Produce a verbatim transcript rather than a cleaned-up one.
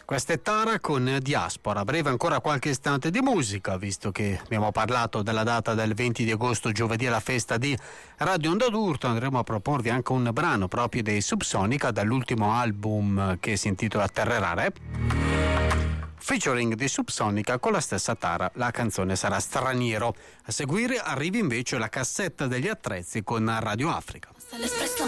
Questa è Tara con Diaspora. A breve ancora qualche istante di musica, visto che abbiamo parlato della data del venti di agosto, giovedì, alla festa di Radio Onda d'Urto. Andremo a proporvi anche un brano proprio dei Subsonica dall'ultimo album che si intitola Terre Rare, featuring di Subsonica con la stessa Tara. La canzone sarà Straniero. A seguire arriva invece la cassetta degli attrezzi con Radio Africa.